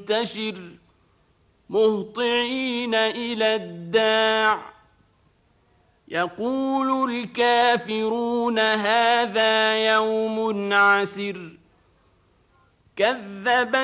منتشر مهطعين إلى الداع يقول الكافرون هذا يوم عسر كذب